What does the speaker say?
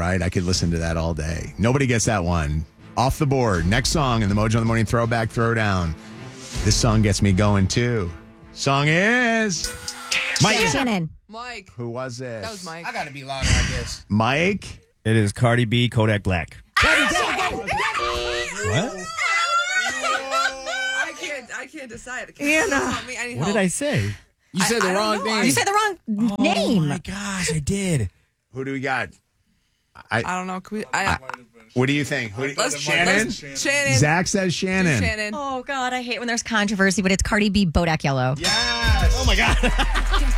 right? I could listen to that all day. Nobody gets that one. Off the board. Next song in the Mojo in the Morning Throwback Throwdown. This song gets me going too. Song is Mike. Shannon. Mike. Who was it? That was Mike. I gotta be louder, I guess. Mike. It is Cardi B, Kodak Black. What? I can't decide. Anna. What did I say? You said the wrong thing. You said the wrong name. Oh my gosh, I did. Who do we got? I don't know. Can we, What do you think? Shannon? Shannon. Zach says Shannon. Shannon. Oh, God, I hate when there's controversy, but it's Cardi B, Bodak Yellow. Yes. Oh my God.